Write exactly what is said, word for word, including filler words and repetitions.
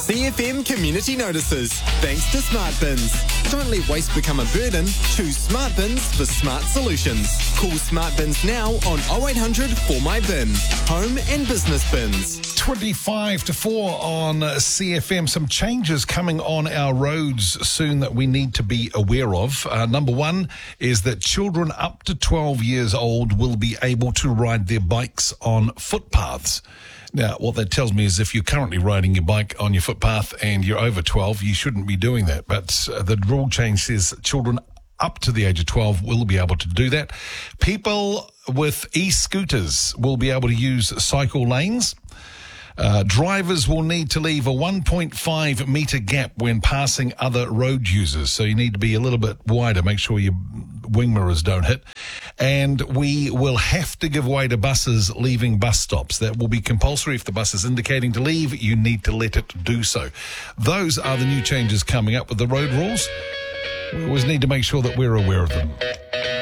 C F M Community Notices, thanks to Smart Bins. Don't let waste become a burden. Choose Smart Bins for smart solutions. Call Smart Bins now on oh eight hundred four my bin. Home and business bins. twenty-five to four on C F M. Some changes coming on our roads soon that we need to be aware of. Uh, number one is that children up to twelve years old will be able to ride their bikes on footpaths. Now, what that tells me is if you're currently riding your bike on your footpath and you're over twelve, you shouldn't be doing that. But uh, the rule change says children up to the age of twelve will be able to do that. People with e-scooters will be able to use cycle lanes. Uh, drivers will need to leave a one point five metre gap when passing other road users. So you need to be a little bit wider. Make sure your wing mirrors don't hit. And we will have to give way to buses leaving bus stops. That will be compulsory. If the bus is indicating to leave, you need to let it do so. Those are the new changes coming up with the road rules. We always need to make sure that we're aware of them.